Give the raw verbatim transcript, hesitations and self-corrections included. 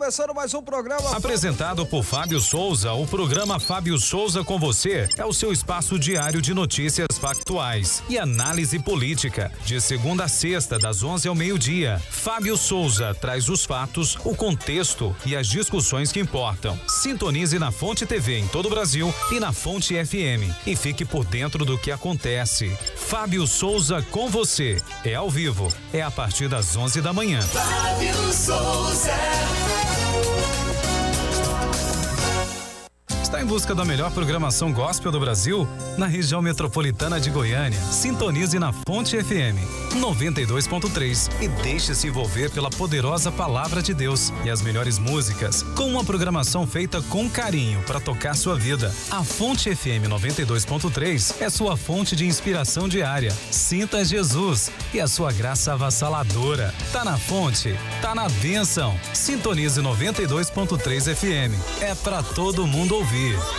começando mais um programa. Apresentado por Fábio Souza, o programa Fábio Souza com você é o seu espaço diário de notícias factuais e análise política. De segunda a sexta, das onze ao meio-dia, Fábio Souza traz os fatos, o contexto e as discussões que importam. Sintonize na Fonte T V em todo o Brasil e na Fonte F M e fique por dentro do que acontece. Fábio Souza com você. É ao vivo. É a partir das onze da manhã. Fábio Souza. Está em busca da melhor programação gospel do Brasil? Na região metropolitana de Goiânia, sintonize na Fonte F M noventa e dois ponto três e deixe-se envolver pela poderosa palavra de Deus e as melhores músicas, com uma programação feita com carinho para tocar sua vida. A Fonte F M noventa e dois ponto três é sua fonte de inspiração diária. Sinta Jesus e a sua graça avassaladora. Tá na fonte, tá na bênção. Sintonize noventa e dois ponto três F M. É para todo mundo ouvir.